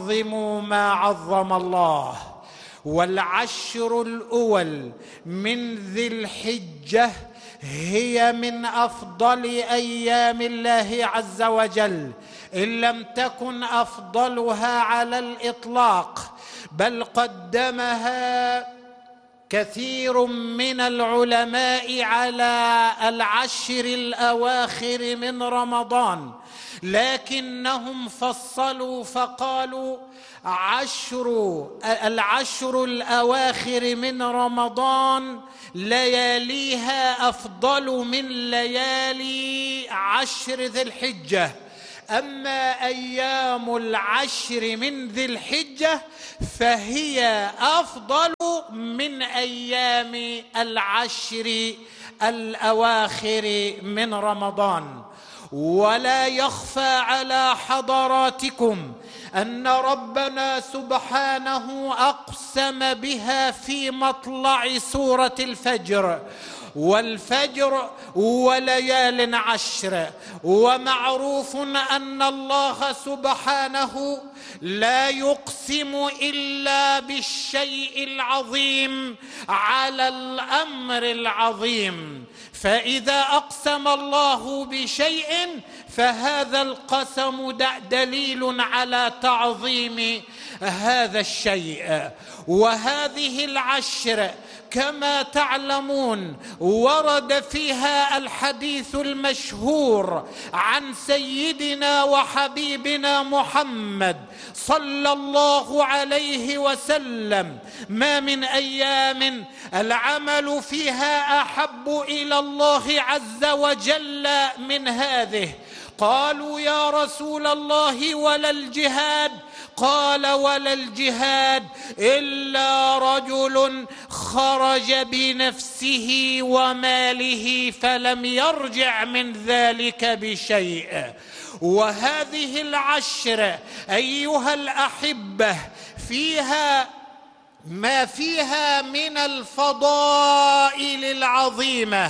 عظموا ما عظم الله. والعشر الأول من ذي الحجة هي من أفضل أيام الله عز وجل، إن لم تكن أفضلها على الإطلاق، بل قدمها كثير من العلماء على العشر الأواخر من رمضان، لكنهم فصلوا فقالوا العشر الأواخر من رمضان لياليها أفضل من ليالي عشر ذي الحجة. أما أيام العشر من ذي الحجة فهي أفضل من أيام العشر الأواخر من رمضان. ولا يخفى على حضراتكم أن ربنا سبحانه أقسم بها في مطلع سورة الفجر: والفجر وليال عشر. ومعروف أن الله سبحانه لا يقسم إلا بالشيء العظيم على الأمر العظيم، فإذا أقسم الله بشيء فهذا القسم دليل على تعظيم هذا الشيء. وهذه العشر كما تعلمون ورد فيها الحديث المشهور عن سيدنا وحبيبنا محمد صلى الله عليه وسلم: ما من أيام العمل فيها أحب إلى الله عز وجل من هذه. قالوا: يا رسول الله ولا الجهاد؟ قال: ولا الجهاد إلا رجل خرج بنفسه وماله فلم يرجع من ذلك بشيء. وهذه العشر أيها الأحبة فيها ما فيها من الفضائل العظيمة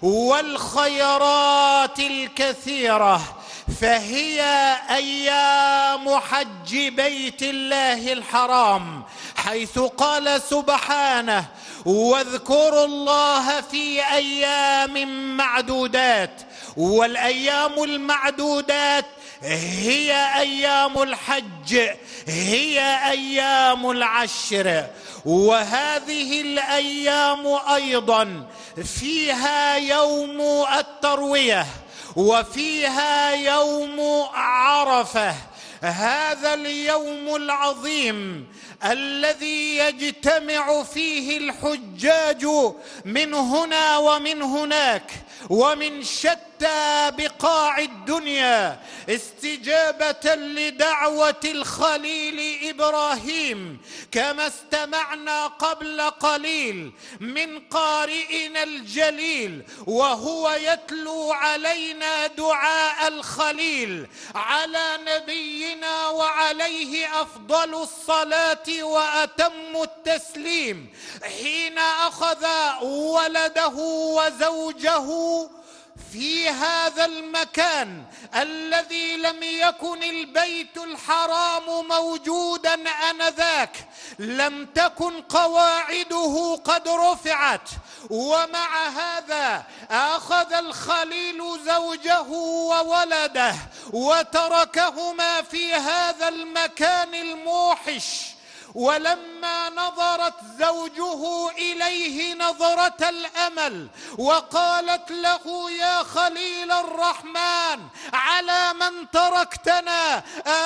والخيرات الكثيرة، فهي أيام حج بيت الله الحرام، حيث قال سبحانه: واذكروا الله في أيام معدودات. والأيام المعدودات هي أيام الحج، هي أيام العشر. وهذه الأيام أيضا فيها يوم التروية وفيها يوم عرفة، هذا اليوم العظيم الذي يجتمع فيه الحجاج من هنا ومن هناك ومن شتى بقاع الدنيا استجابة لدعوة الخليل إبراهيم، كما استمعنا قبل قليل من قارئنا الجليل وهو يتلو علينا دعاء الخليل على نبينا وعليه أفضل الصلاة وأتم التسليم، حين أخذ ولده وزوجه في هذا المكان الذي لم يكن البيت الحرام موجودا آنذاك، لم تكن قواعده قد رفعت، ومع هذا أخذ الخليل زوجه وولده وتركهما في هذا المكان الموحش. ولما نظرت زوجه إليه نظرة الأمل وقالت له: يا خليل الرحمن، على من تركتنا؟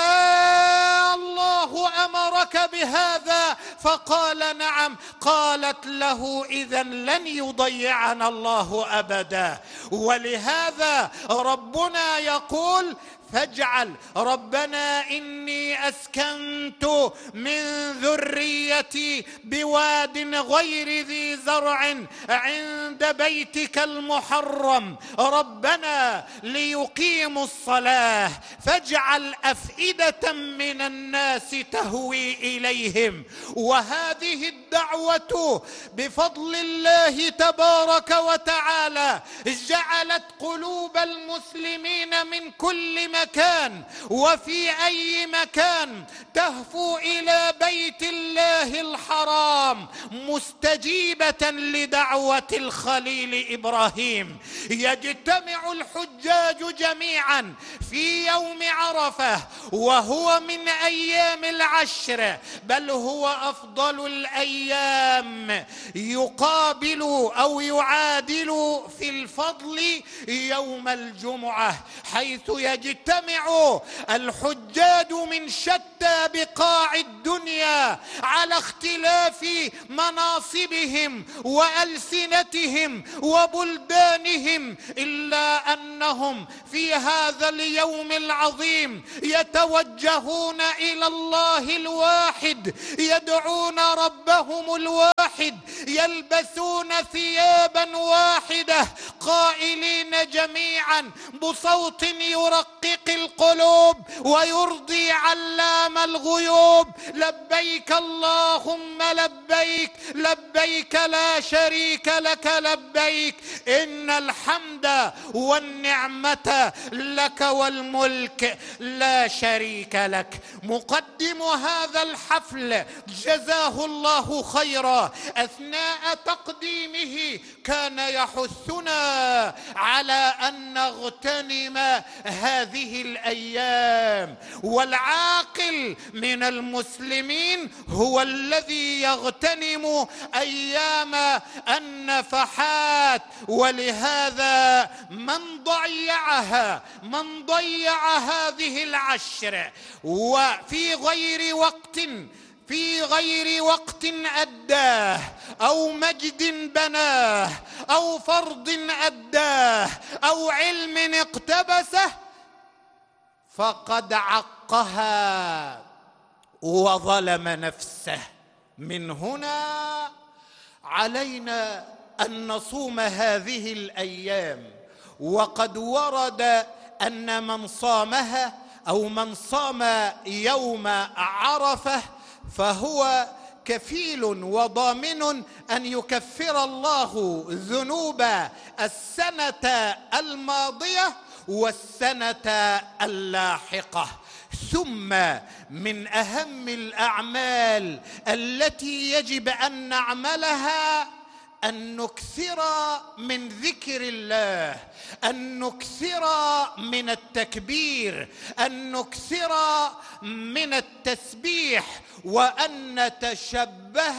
الله أمرك بهذا؟ فقال: نعم. قالت له: إذن لن يضيعنا الله أبدا. ولهذا ربنا يقول: فاجعل ربنا إني أسكنت من ذريتي بواد غير ذي زرع عند بيتك المحرم ربنا ليقيموا الصلاة فاجعل أفئدة من الناس تهوي إليهم. وهذه الدعوة بفضل الله تبارك وتعالى جعلت قلوب المسلمين من كل مكان وفي أي مكان تهفو إلى بيت الله الحرام مستجيبة لدعوة الخليل إبراهيم. يجتمع الحجاج جميعا في يوم عرفة، وهو من أيام العشر، بل هو أفضل الأيام، يقابل أو يعادل في الفضل يوم الجمعة، حيث يجتمع الحجاج من شتى بقاع الدنيا على اختلاف مناصبهم وألسنتهم وبلدانهم، إلا أنهم في هذا اليوم العظيم يتوجهون إلى الله الواحد، يدعون ربهم الواحد، يلبسون ثيابا واحدة، قائلين جميعا بصوت يرقق القلوب ويرضي علام الغيوب: لبيك اللهم لبيك، لبيك لا شريك لك لبيك، إن الحمد والنعمة لك والملك لا شريك لك. مقدم هذا الحفل جزاه الله خيرا، أثناء تقديمه كان يحثنا على أن نغتنم هذه الأيام، والعاقل من المسلمين هو الذي يغتنم أيام النفحات. ولهذا من ضيع هذه العشر وفي غير وقت أداه، أو مجد بناه، أو فرض أداه، أو علم اقتبسه، فقد عقها وظلم نفسه. من هنا علينا أن نصوم هذه الأيام، وقد ورد أن من صامها أو من صام يوم عرفة فهو كفيل وضامن أن يكفر الله ذنوب السنة الماضية والسنة اللاحقة. ثم من أهم الأعمال التي يجب أن نعملها أن نكثر من ذكر الله، أن نكثر من التكبير، أن نكثر من التسبيح، وأن نتشبه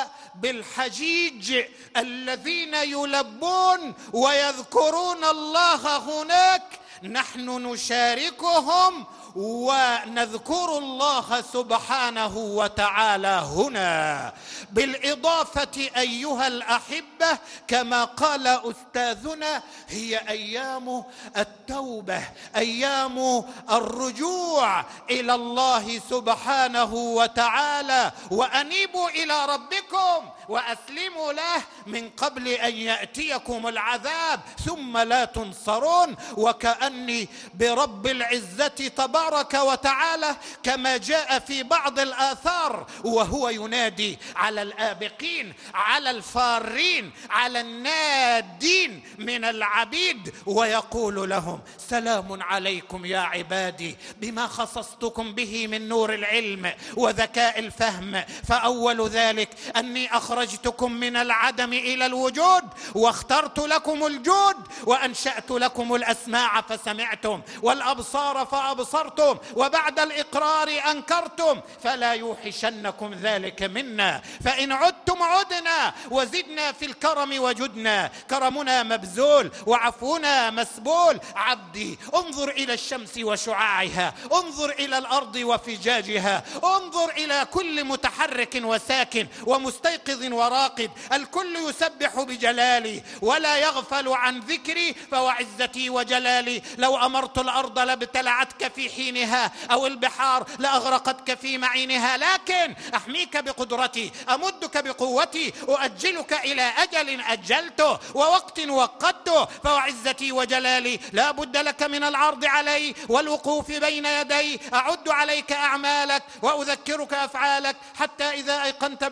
بالحجيج الذين يلبون ويذكرون الله هناك، نحن نشاركهم ونذكر الله سبحانه وتعالى هنا. بالإضافة أيها الأحبة، كما قال أستاذنا، هي أيام التوبة، أيام الرجوع إلى الله سبحانه وتعالى. وأنيبوا إلى ربكم وأسلموا له من قبل أن يأتيكم العذاب ثم لا تنصرون. وكأني برب العزة تبارك وتعالى كما جاء في بعض الآثار وهو ينادي على الآبقين، على الفارين، على النادين من العبيد، ويقول لهم: سلام عليكم يا عبادي بما خصصتكم به من نور العلم وذكاء الفهم، فأول ذلك أني أخرجتكم من العدم إلى الوجود، واخترت لكم الجود، وأنشأت لكم الأسماع فسمعتم، والأبصار فأبصرتم، وبعد الإقرار أنكرتم، فلا يوحشنكم ذلك منا، فإن عدتم عدنا وزدنا في الكرم وجدنا، كرمنا مبذول وعفونا مسبول. عبدي انظر إلى الشمس وشعاعها، انظر إلى الأرض وفجاجها، انظر إلى كل متحرك وساكن ومستيقظ وراقد، الكل يسبح بجلالي ولا يغفل عن ذكري، فوعزتي وجلالي لو أمرت الأرض لابتلعتك في حينها، أو البحار لأغرقتك في معينها، لكن أحميك بقدرتي، أمدك بقوتي، أؤجلك إلى أجل أجلته ووقت وقته، فوعزتي وجلالي لا بد لك من العرض علي والوقوف بين يدي، أعد عليك أعمالك وأذكرك أفعالك، حتى إذا أيقنت بالبوار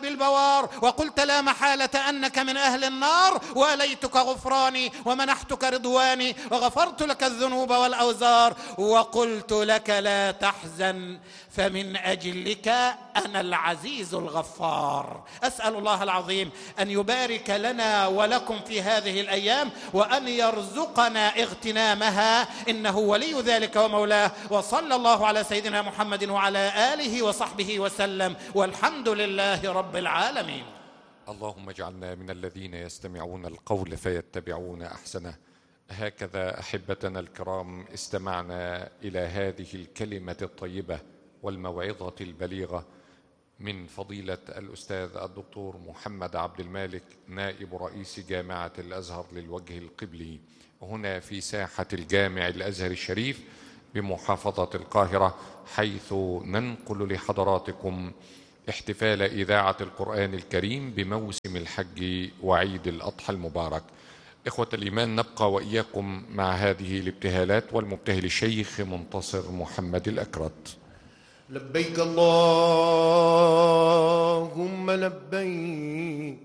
النار وقلت لا محالة أنك من أهل النار، وأليتك غفراني ومنحتك رضواني وغفرت لك الذنوب والأوزار، وقلت لك لا تحزن فمن أجلك أنا العزيز الغفار. أسأل الله العظيم أن يبارك لنا ولكم في هذه الأيام، وأن يرزقنا اغتنامها، إنه ولي ذلك ومولاه. وصلى الله على سيدنا محمد وعلى آله وصحبه وسلم، والحمد لله رب العالمين. اللهم اجعلنا من الذين يستمعون القول فيتبعون أحسنه. هكذا أحبتنا الكرام استمعنا إلى هذه الكلمة الطيبة والموعظة البليغة من فضيلة الأستاذ الدكتور محمد عبد المالك، نائب رئيس جامعة الأزهر للوجه القبلي، هنا في ساحة الجامع الأزهر الشريف بمحافظة القاهرة، حيث ننقل لحضراتكم احتفال إذاعة القرآن الكريم بموسم الحج وعيد الأضحى المبارك. إخوة الإيمان، نبقى وإياكم مع هذه الابتهالات والمبتهل الشيخ منتصر محمد الأكرت. لبيك اللهم لبيك